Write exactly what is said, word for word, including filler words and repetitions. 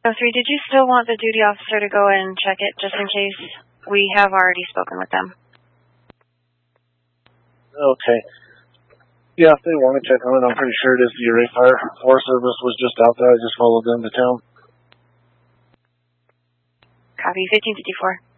Oh, three, did you still want the duty officer to go and check it just in case? We have already spoken with them. Okay. Yeah, if they want to check on it, I'm pretty sure it is the Ouray Fire Forest Service was just out there. I just followed them to town. Copy, fifteen fifty-four.